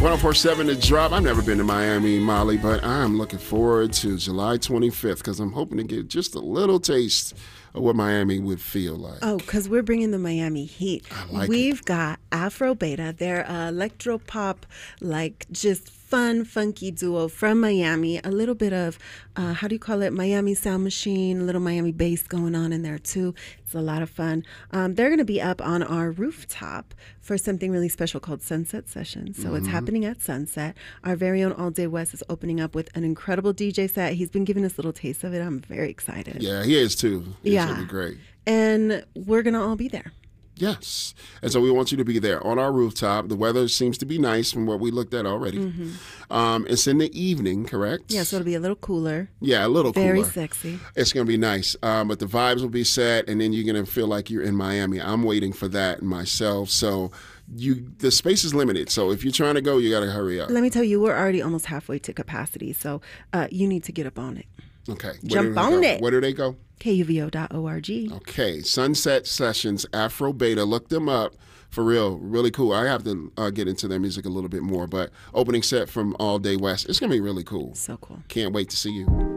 1047 The Drop. I've never been to Miami, Molly, but I'm looking forward to July 25th because I'm hoping to get just a little taste of what Miami would feel like. Oh, because we're bringing the Miami heat. We've got Afro Beta. They're electro pop, just fun, funky duo from Miami. A little bit of, Miami Sound Machine, a little Miami bass going on in there too. It's a lot of fun. They're going to be up on our rooftop for something really special called Sunset Sessions. So it's happening at sunset. Our very own All Day West is opening up with an incredible DJ set. He's been giving us little tastes of it. I'm very excited. Yeah, he is too. It's going to be great. And we're going to all be there. Yes. And so we want you to be there on our rooftop. The weather seems to be nice from what we looked at already. It's in the evening, correct? Yeah, so it'll be a little cooler. Yeah, a little cooler. Very sexy. It's going to be nice. But the vibes will be set, and then you're going to feel like you're in Miami. I'm waiting for that myself. So the space is limited. So if you're trying to go, you got to hurry up. Let me tell you, we're already almost halfway to capacity. So you need to get up on it. Okay. Jump on it. Where do they go? KUVO.org. Okay. Sunset Sessions, Afro Beta. Look them up. For real. Really cool. I have to get into their music a little bit more. But opening set from All Day West. It's going to be really cool. So cool. Can't wait to see you.